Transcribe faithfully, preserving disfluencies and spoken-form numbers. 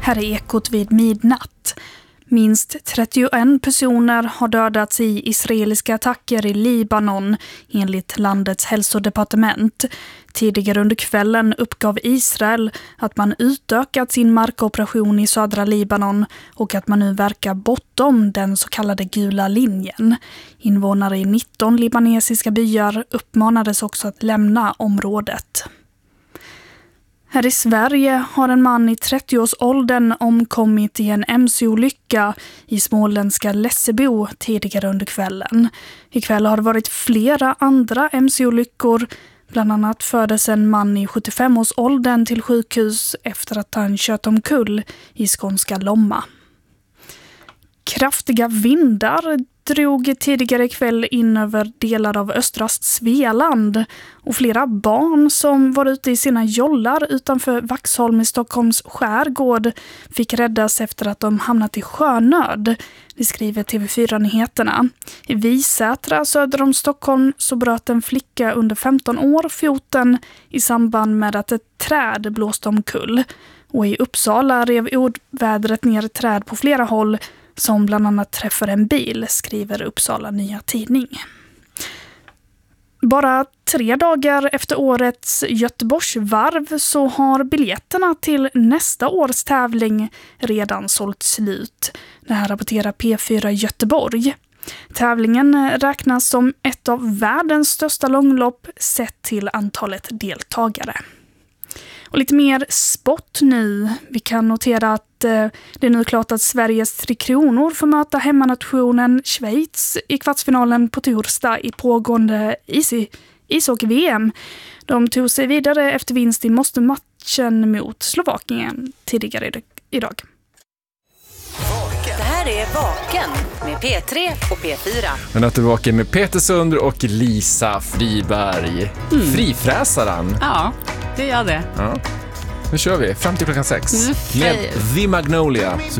Här är Ekot vid midnatt. Minst trettioen personer har dödats i israeliska attacker i Libanon enligt landets hälsodepartement. Tidigare under kvällen uppgav Israel att man utökat sin markoperation i södra Libanon och att man nu verkar bortom den så kallade gula linjen. Invånare i nitton libanesiska byar uppmanades också att lämna området. Här i Sverige har en man i trettioårsåldern omkommit i en M C-olycka i småländska Lessebo tidigare under kvällen. Ikväll har det varit flera andra M C-olyckor. Bland annat fördes en man i sjuttiofemårsåldern till sjukhus efter att han kört omkull i skånska Lomma. Kraftiga vindar drog tidigare kväll in över delar av östra Svealand och flera barn som var ute i sina jollar utanför Vaxholm i Stockholms skärgård fick räddas efter att de hamnat i sjönöd. Det skriver T V fyra-nyheterna. I Visätra söder om Stockholm så bröt en flicka under femton år foten i samband med att ett träd blåste omkull. Och i Uppsala rev ordvädret ner träd på flera håll som bland annat träffar en bil, skriver Uppsala Nya Tidning. Bara tre dagar efter årets Göteborgsvarv så har biljetterna till nästa års tävling redan sålt slut. Det här rapporterar P fyra Göteborg. Tävlingen räknas som ett av världens största långlopp sett till antalet deltagare. Och lite mer sport nu. Vi kan notera att eh, det är nu klart att Sveriges Tre Kronor får möta hemmanationen Schweiz i kvartsfinalen på torsdag i pågående is- ishockey-V M. De tog sig vidare efter vinst i måste-matchen mot Slovakien tidigare idag. Det här är Vaken med P tre och P fyra. Men att du är vaken med Peter Sund och Lisa Friberg. Mm. Frifräsaren. Ja, det gör det. Ja. Nu kör vi fram till klockan sex Mm, med The Magnolia som